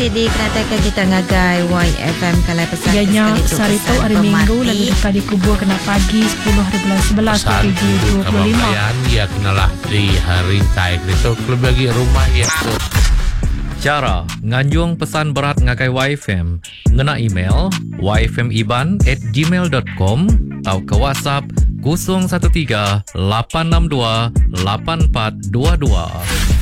Di kereta kita ngagai YFM kalai pesan Ianya Sarito hari Minggu lalu dekat dikubur kena pagi 10 hari bulan 11 pesan tujuh 25. Ya kenalah di hari taik itu klub bagi rumah ya. Cara nganjung pesan berat ngakai YFM ngena email yfmiban@gmail.com atau ke WhatsApp 013 862 8422.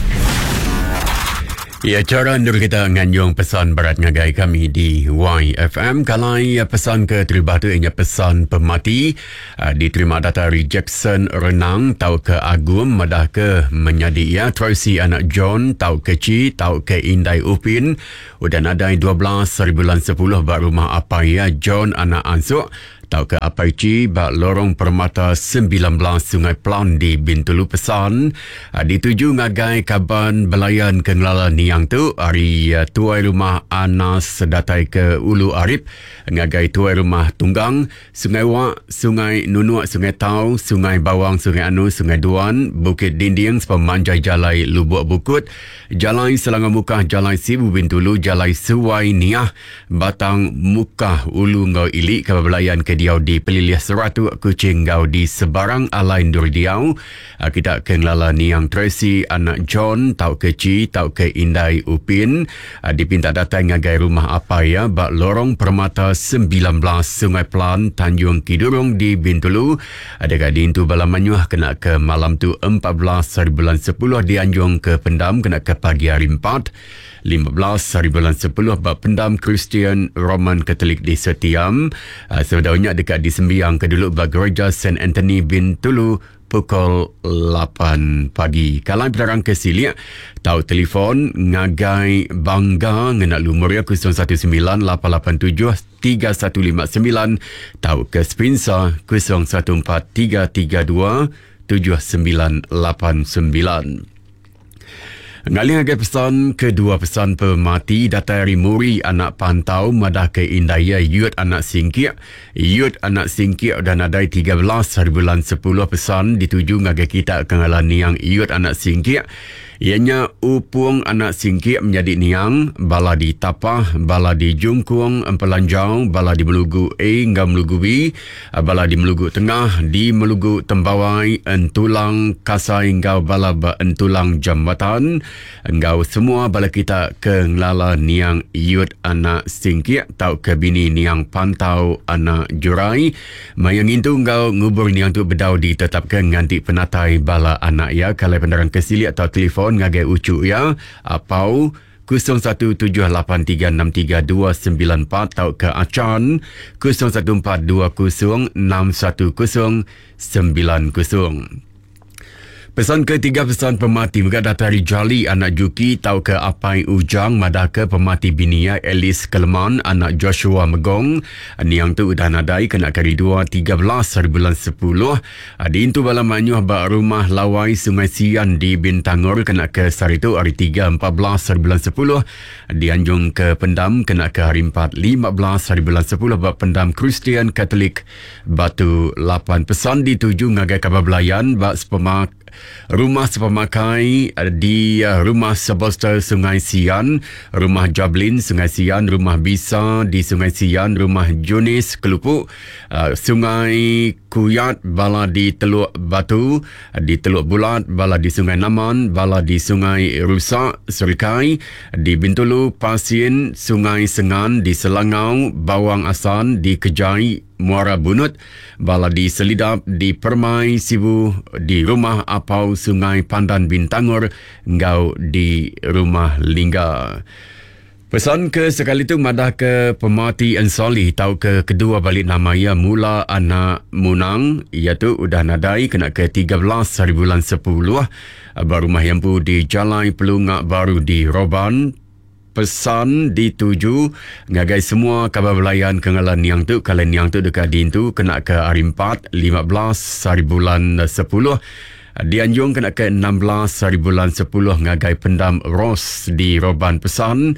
Ya, cara untuk kita nganjung pesan berat ngagai kami di YFM. Kalau pesan ke terlibat tu ianya pesan pemati, diterima data dari Jackson Renang, tau ke Agum, madah ke menjadi ya, Tracy anak John, tau ke Ci, tau ke Indai Upin, udah nadai 12 hari bulan 10 bak rumah apa ya, John anak Ansuk, tau ke Apaici, bak lorong Permata 19 Sungai Pelan di Bintulu pesan. Dituju ngagai kaban belayan ke Ngelala Niang tu, hari tuai rumah Anas datai ke Ulu Arif, ngagai tuai rumah Tunggang, Sungai Wak, Sungai Nunuak, Sungai Tau, Sungai Bawang, Sungai Anu, Sungai Duan, Bukit Dinding, Sepemanjai Jalai Lubuk Bukut, Jalai Selangor Mukah, Jalai Sibu Bintulu, Jalai Suai Niah, Batang Mukah Ulu Ngau Ilik, kaban belayan ke Diau di Peliliah Seratu, Kucing Ngau di Sebarang Alain Dur Diau. Kita ke Ngelala Niang Tracy anak John, tau ke Ci, tau ke Indai Upin, dipinta datang ngagai rumah apa ya, bak lorong Permata 19 Sungai Pelan Tanjung Kidurung di Bintulu. Dekat Dintu Balamanyuh kena ke malam tu 14 hari bulan 10 di Anjung ke Pendam kena ke pagi hari 4. 15 hari bulan 10 bab Pendam Kristian Roman Katolik di Setiam. Sebenarnya dekat di Sembiang keduluk bab Gereja St. Anthony Bintulu pukul 8 pagi. Kalau penerang ke Silia, tahu telefon ngagai bangga ngenak lumur 019-887-3159, tahu ke Spinsa 0143327989. Ngaling agai pesan kedua pesan pemati data dari Muri anak Pantau madah ke Indaya Yud anak Singkir. Yud anak Singkir dan adai 13 hari bulan 10 pesan dituju ngagai kita kengalan Niang Yud anak Singkir. Ianya Upung anak Singkir menjadi Niang, bala di Tapah, bala di Jungkung, Empelanjau, bala di Melugu A hingga Melugu B, bala di Melugu Tengah, di Melugu Tembawai, Entulang, Kasai hingga bala Entulang Jambatan. Engkau semua bala kita ke Ngelala Niang Yud anak Singkir, tau ke bini Niang Pantau anak Jurai. Mayang itu engkau ngubur Niang tu bedau ditetapkan nganti penatai bala anak ya, kalau penderang kesili atau telefon ngagai ucu ya, apau 0178363294 tau ke Acan 0142061090. Pesan ketiga pesan pemati juga dari Jali anak Juki tau ke Apai Ujang madah ke pemati binia Elis Keleman anak Joshua Megong. Niang tu udah nadai kena kari 13 hari bulan 10. Di Intu Balamanyuh bak rumah Lawai Sungai Sian di Bintangor kena ke Saritu hari 3 14 hari bulan 10. Di Anjung ke Pendam kena ke hari 4 15 hari bulan 10 bak Pendam Kristian Katolik Batu 8. Pesan dituju ngagai kabar belayan bak rumah sepemakai di rumah Sebostel Sungai Sian, rumah Jablin Sungai Sian, rumah Bisa di Sungai Sian, rumah Junis Kelupuk, Sungai Kuyat bala di Teluk Batu, di Teluk Bulat bala di Sungai Naman, bala di Sungai Rusak Serikai, di Bintulu Pasien, Sungai Sengan, di Selangau Bawang Asan, di Kejai Muara Bunut, bala di Selidap, di Permai Sibu, di rumah Apau Sungai Pandan Bintangor, ngau di rumah Lingga. Pesan ke sekali tu madah ke pemati Ensoli tau ke kedua balik nama ia mula anak Munang, iaitu udah nadai kena ke 13 hari bulan 10. Rumah Yampu di Jalai Pelungak Baru di Roban. Pesan dituju ngagai semua kabar belayan kengalan Niang tu, kalau Niang tu dekat Dintu kena ke hari 4 15 hari bulan 10. Di Anjung kena ke 16 hari bulan 10 ngagai Pendam Ros di Roban. Pesan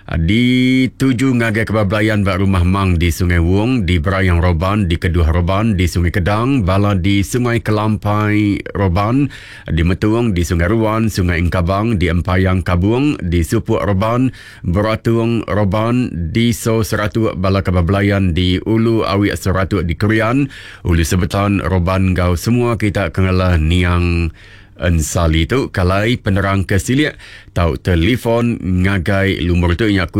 Di 7 ngagai kebablayan bak rumah Mang di Sungai Wung, di Berayang Roban, di Keduh Roban, di Sungai Kedang, bala di Sungai Kelampai Roban, di Metuang, di Sungai Ruan, Sungai Engkabang, di Empayang Kabung, di Supuk Roban, Beratung Roban, di So Seratuk bala kebablayan di Ulu Awi Seratuk di Kurian, Ulu Sebetan Roban Gau semua kita kengalah niang Ensali tu kalai penerang kesiliak tau telefon ngagai lumur tu nya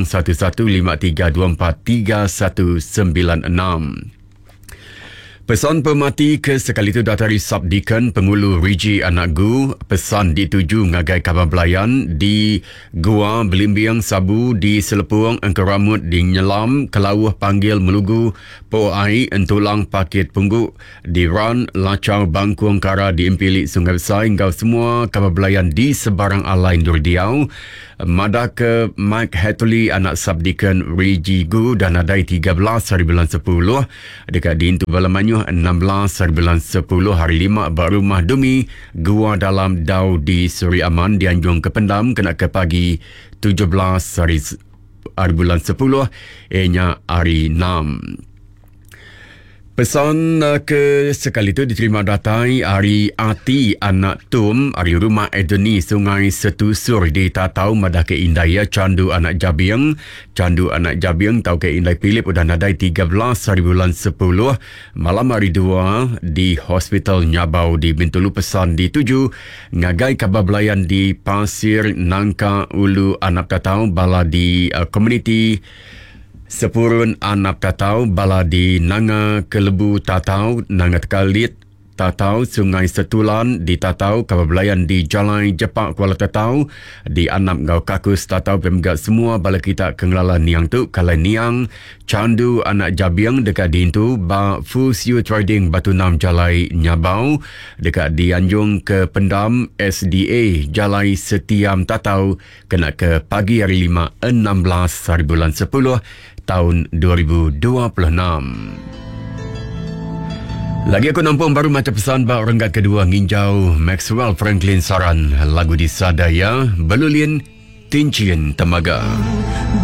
0112424396. Pesan pemati ke sekali itu datari Sabdikan Pengulu Riji Anak Gu, pesan dituju ngagai Kabablayan di Gua Belimbiang Sabu di Selepung Engkeramut di Nyelam Kelawuh Panggil Melugu Po Ai Entulang Pakit Punggu di Ran Lacau Bangkuang Kara di Impili Sungai Besar engkau semua Kabablayan di sebarang alain Durdiau. Mada ke Mike Hathley anak Sabdikan Riji Gu dan adai 13 hari bulan 10 dekat di Intu Balamanyuh 16 hari bulan 10 hari 5 baru Rumah Dumi Gua Dalam Dau di Suri Aman dianjung ke Pendam kena ke pagi 17 hari bulan 10 nya hari 6. Pesan ke sekali itu diterima datai Ari Ati Anak Tum Ari Rumah Edeni Sungai Setusur di Tatau Madah ke Indaya Candu Anak Jabiang tau ke Indai Pilip udah nadai 13 hari bulan 10 malam hari 2 di Hospital Nyabau di Bintulu. Pesan di 7 ngagai kabablayan di Pasir Nangka Ulu Anak Tatau bala di komuniti Sepurun Anak Tatau bala di Nanga Kelebu Tatau, Nanga Tekalit Tatau, Sungai Setulan di Tatau, Kabablayan di Jalan Jepak Kuala Tatau, di Anap Gau Kakus Tatau, pemgat semua bala kita kengelala niang tu, kalai niang Candu Anak Jabiang dekat di itu, ba Fusiu Trading Batu Nam Jalai Nyabau, dekat di Anjung ke Pendam SDA Jalai Setiam Tatau, kena ke pagi hari 5 16 hari bulan 10 tahun 2026. Lagi aku nampak baru macam pesan bak renggat kedua nginjau Maxwell Franklin Saran lagu di Sadaya Belulin Tincin Temaga.